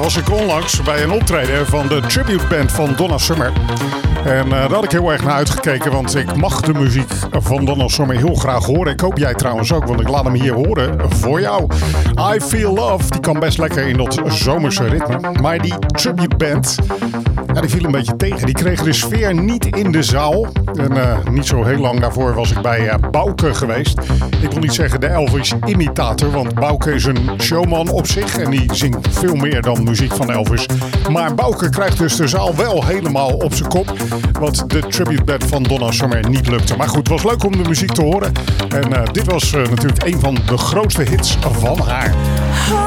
was ik onlangs bij een optreden van de tribute band van Donna Summer. En daar had ik heel erg naar uitgekeken, want ik mag de muziek van Donna Summer heel graag horen. Ik hoop jij trouwens ook, want ik laat hem hier horen voor jou. I Feel Love, die kan best lekker in dat zomerse ritme. Maar die tribute band, ja, die viel een beetje tegen. Die kregen de sfeer niet in de zaal. En niet zo heel lang daarvoor was ik bij Bouke geweest. Ik wil niet zeggen de Elvis-imitator, want Bouke is een showman op zich. En die zingt veel meer dan muziek van Elvis. Maar Bouke krijgt dus de zaal wel helemaal op zijn kop. Wat de tribute band van Donna Summer niet lukte. Maar goed, het was leuk om de muziek te horen. En dit was natuurlijk een van de grootste hits van haar.